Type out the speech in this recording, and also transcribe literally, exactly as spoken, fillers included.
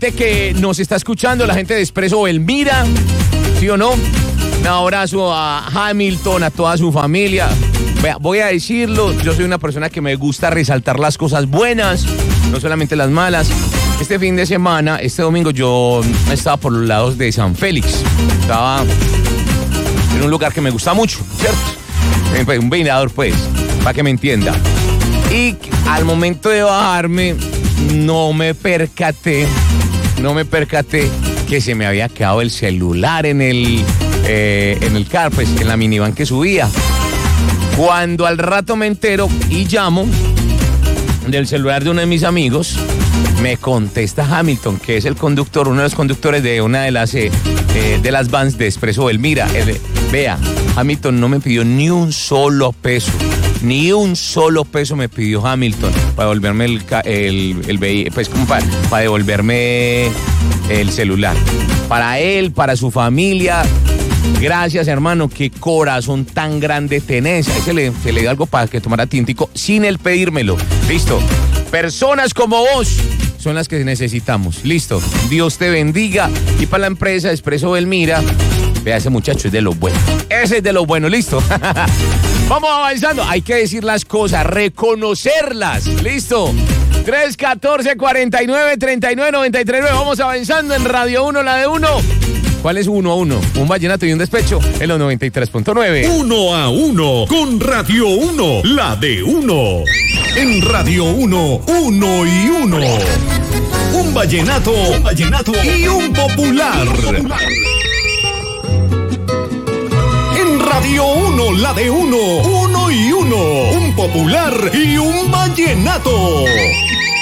que nos está escuchando, la gente de Expreso Belmira, ¿sí o no? Un abrazo a Hamilton, a toda su familia. Vea, voy a decirlo, yo soy una persona que me gusta resaltar las cosas buenas, no solamente las malas. Este fin de semana, este domingo, yo estaba por los lados de San Félix. Estaba en un lugar que me gusta mucho, ¿cierto? Un velador, pues, para que me entienda. Y al momento de bajarme, no me percaté, no me percaté que se me había quedado el celular en el, eh, en el car, pues, en la minivan que subía. Cuando al rato me entero y llamo del celular de uno de mis amigos, me contesta Hamilton, que es el conductor, uno de los conductores de una de las eh, eh, de las vans de Expreso Belmira. Él, vea, Hamilton no me pidió ni un solo peso, ni un solo peso me pidió Hamilton para devolverme el, el, el, el pues como para, para devolverme el celular. Para él, para su familia. Gracias, hermano, qué corazón tan grande tenés. Ahí se le, se le dio algo para que tomara tintico sin él pedírmelo. Listo. Personas como vos son las que necesitamos. Listo. Dios te bendiga. Y para la empresa Expreso Belmira, vea, ese muchacho es de lo bueno. Ese es de lo bueno. Listo. Vamos avanzando. Hay que decir las cosas, reconocerlas. Listo. tres, catorce, cuarenta y nueve, treinta y nueve, noventa y tres. Vamos avanzando en Radio uno, la de uno. ¿Cuál es uno a uno? Un vallenato y un despecho en los noventa y tres punto nueve. Uno a uno con Radio uno, la de uno. En Radio uno, uno y uno. Un vallenato, un vallenato y un popular. En Radio uno, la de uno, uno y uno. Un popular y un vallenato.